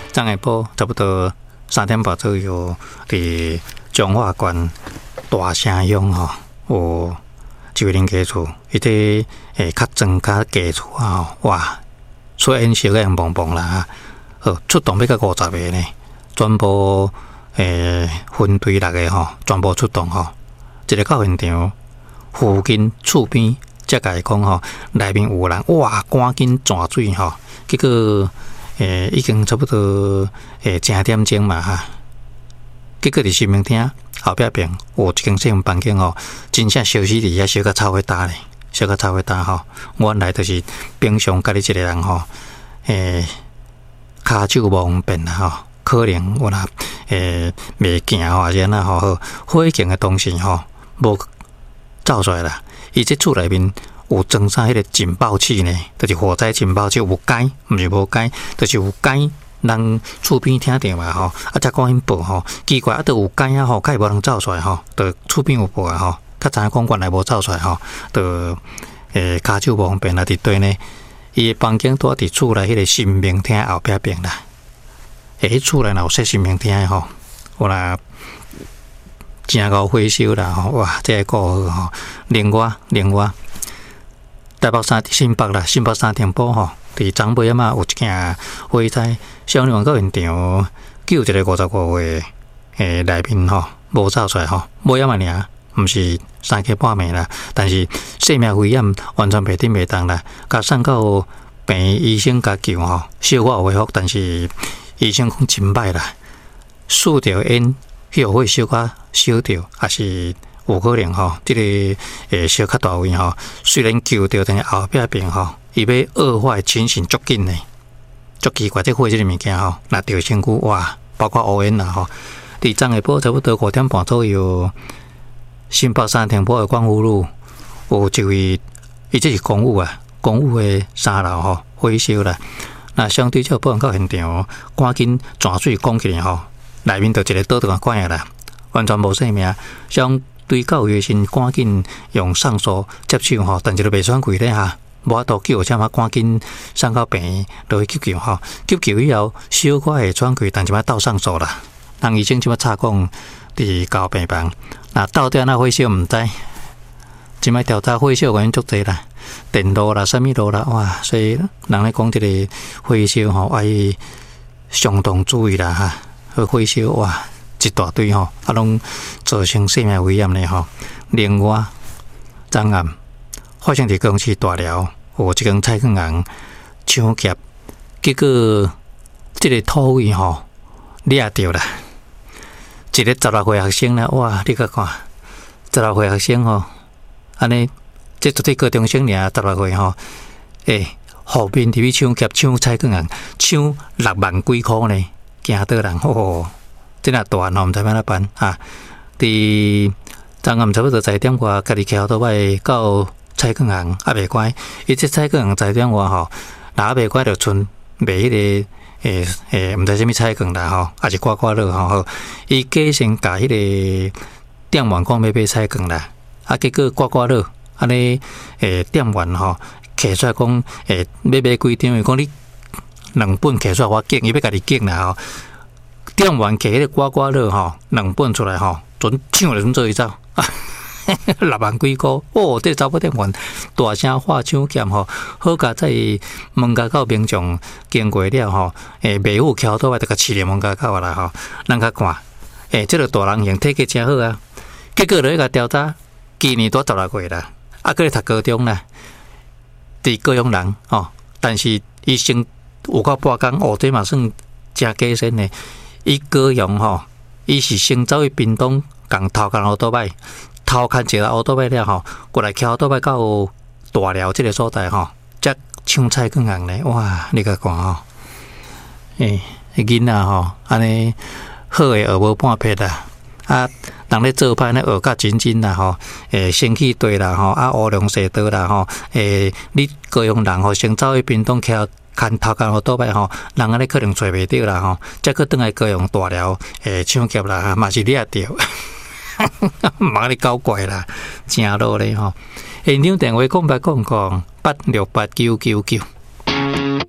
昨下晡差不多3点半左右，伫彰化县大城乡吼，有一位人家厝，伊伫较庄较家厝啊，哇，出烟烧个红红啦，出动要到50个呢，全部分队6个吼，全部出动吼，一个到现场附近厝边。才甲伊讲吼，内面有人，哇，赶紧转水吼。结果已经差不多10点钟嘛哈。结果伫新民厅后壁边有一间小房间吼，真正烧死伫遐，烧甲臭火大咧，烧甲臭火大吼。原来就是平常家己一个人吼，骹手无方便啦吼，可能有啦袂行或者呐吼，火警的东西吼无走出来啦。伊这厝内面有装上迄个警报器呢，就是火灾警报器有解，毋是无解，就是有解，人厝边听到嘛吼，啊，才赶紧报吼。奇怪，啊，都有解啊吼，较无人走出来吼，就厝边有报啊吼，较知影讲原来无走出来吼，就骹手无方便啦，伫对呢。伊的房间住伫厝内迄个新民厅后壁边啦，迄厝内若有设新民厅的吼，有啦。真够火烧啦吼！哇，这个顾号吼，另外，台北新北3重埔吼，伫昨尾仔有一件火灾，消防员到现场救一个55岁内面吼无走出来吼，尾仔嘛尔，毋是3更半暝啦，但是生命危险完全袂顶袂当啦，甲送到病院医生甲救吼，小可有恢复，但是医生讲真歹啦，输着烟。迄火烧甲烧着，也是有可能吼，这个烧较大位吼。虽然救着，但是后壁边吼，伊要恶化的情形足紧的，足奇怪。这火这个物件吼，若着身躯哇，包括乌烟啦吼。伫昨下晡差不多5点半左右，新北3重埔的光复路有一位，伊这是公务啊，公务的3楼吼火烧啦。那相对照报案到现场，赶紧转水讲起来吼。内面就一个倒转关啦，完全无生命。相对到有时赶紧用上锁接手吼，但是都袂选开咧哈，无法度救，才赶紧送到病院落去急救吼。急救以后，小可会喘气，但是要倒上锁啦。人医生即马查讲伫交病房，那到底那火烧毋知，即摆调查火烧原因足侪啦，电路啦、啥物路啦，哇！所以人咧讲这个火烧吼，要相当注意啦哈。火烧哇，一大堆吼，啊，拢造成生命危险咧吼。另外，昨暗发生伫高雄市大寮，有一间菜糠行抢劫，结果这个土位吼掠着啦，一个16岁学生啦，哇，你甲看，16岁学生吼，安尼，这绝对高中生尔，16岁吼，后面入去抢劫，抢菜糠行，抢6万几箍呢。惊到人这若大汉毋知要哪办啊！伫昨暗差不多10点外，家己骑倒摆到菜糠行，也袂乖。伊这菜糠行10点外吼，若也袂乖，就剩卖迄个毋知啥物菜糠啦吼，也是刮刮乐吼。伊假先甲迄个店员讲要买菜糠啦，啊，结果刮刮乐安尼店员吼摕出来讲要买几张，伊讲你。2本摕出来，我拣，伊要家己拣啦吼。店员摕迄个刮刮乐吼，2本出来吼，准抢就准做伊走，6万几箍哦！这查某店员大声喊抢劫吼，好佳在门家口民众经过了吼，卖户桥倒来，就甲饲咧门家口啦吼。人较看，这个大人型体格真好啊。结果就甲调查，今年多16岁啦，啊，搁咧读高中啦，伫高雄人吼，但是伊先。有够半工哦，这嘛算真假身呢。伊高雄吼，伊是先走去屏东，共偷看奥多摆，偷看一个奥多摆了吼，过来骑奥多摆到大寮这个所在吼，才抢菜糠行呢。哇，你甲看吼，囡仔吼，安尼好诶学无半撇啦。啊，人咧做歹咧学甲真啦吼，先去对啦吼，啊乌龙蛇道啦吼，你高雄人吼，先走去屏东骑。看头壳好倒摆吼，人安尼可能找袂着啦吼，再去转来高雄大寮抢劫啦，嘛是掠着，嘛咧搞怪啦，真落咧吼。现场电话讲8689999。